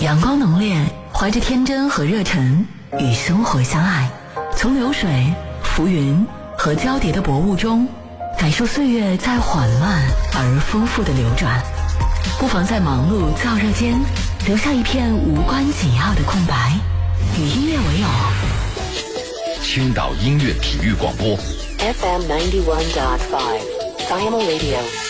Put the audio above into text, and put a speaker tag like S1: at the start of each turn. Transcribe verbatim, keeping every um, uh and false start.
S1: 阳光浓烈，怀着天真和热忱，与生活相爱。从流水、浮云和交叠的薄雾中，感受岁月在缓慢而丰富的流转。不妨在忙碌燥热间，留下一片无关紧要的空白，与音乐为友。
S2: 青岛音乐体育广播
S3: F M ninety one point five F I M A Radio